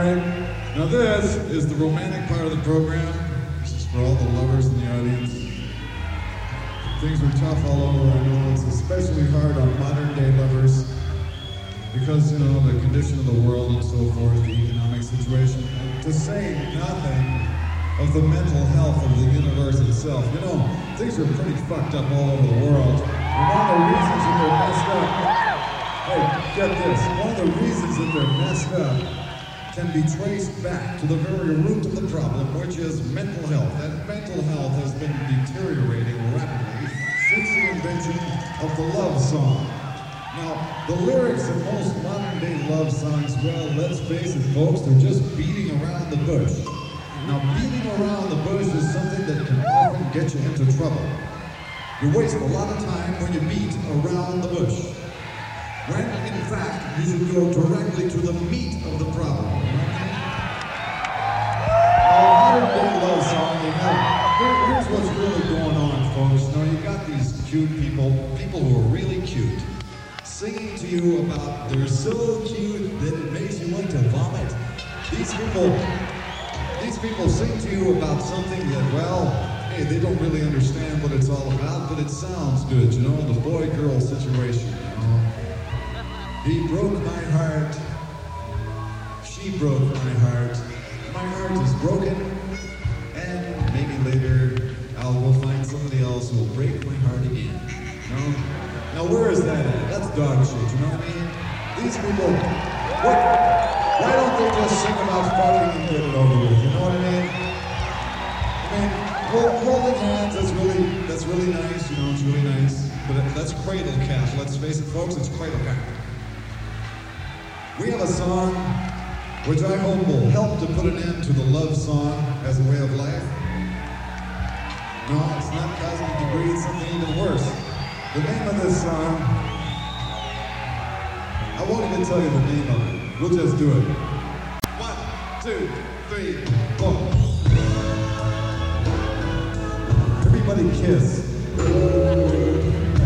Now this is the romantic part of the program. This is for all the lovers in the audience. Things are tough all over, I know. It's especially hard on modern day lovers because, you know, the condition of the world and so forth, the economic situation. To say nothing of the mental health of the universe itself. You know, things are pretty fucked up all over the world. And one of the reasons that they're messed up, hey, get this, one of the reasons that they're messed up can be traced back to the very root of the problem, which is mental health. And mental health has been deteriorating rapidly since the invention of the love song. Now, the lyrics of most modern-day love songs, well, let's face it, folks, they're just beating around the bush. Now, beating around the bush is something that can often get you into trouble. You waste a lot of time when you beat around the bush, when, in fact, you should go directly to the meat of the problem. Modern-day love song, here's what's really going on, folks. You know, you got these cute people who are really cute, singing to you about they're so cute that it makes you want to vomit. These people sing to you about something that, well, hey, they don't really understand what it's all about, but it sounds good, you know, the boy-girl situation, you know. He broke my heart, she broke my heart is broken, and maybe later I'll go find somebody else who will break my heart again, you know? Now where is that at? That's dog shit, you know what I mean? These people, why don't they just sing about fucking and get it over with, you know what I mean? Holding hands, that's really nice, you know, it's really nice, but that's cradle cap, let's face it folks, it's cradle cap. We have a song which I hope will help to put an end to the love song as a way of life. No, it's not cosmic degree, it's something even worse. The name of this song, I won't even tell you the name of it. We'll just do it. 1, 2, 3, 4. Everybody kiss.